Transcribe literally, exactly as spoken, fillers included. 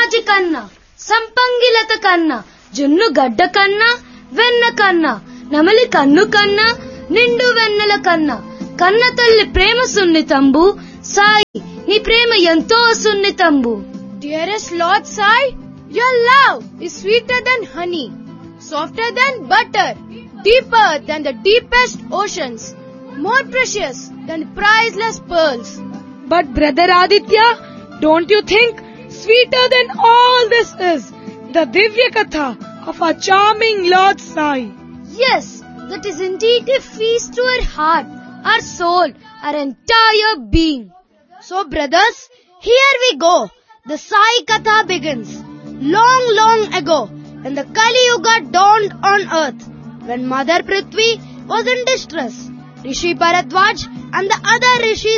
జాజి కన్నా, సంపంగిలత కన్నా, జున్ను గడ్డ కన్నా, వెన్న కన్నా, నమలి కన్ను కన్నా, నిండు వెన్నెల కన్నా, కన్న తల్లి ప్రేమ సున్నితంబు. సాయి, నీ ప్రేమ ఎంతో సున్నితంబు. Dearest Lord Sai, your love is sweeter than honey, softer than butter, deeper than the deepest oceans, more precious than priceless pearls. But brother Aditya, don't you think sweeter than all this is the Divya Katha of our charming Lord Sai? Yes, that is indeed a feast to our heart, our soul, our entire being. So brothers, here we go. The Sai Katha begins. Long, long ago, when the Kali Yuga dawned on earth, when Mother Prithvi was in distress, Rishi Bharadwaj and the other rishis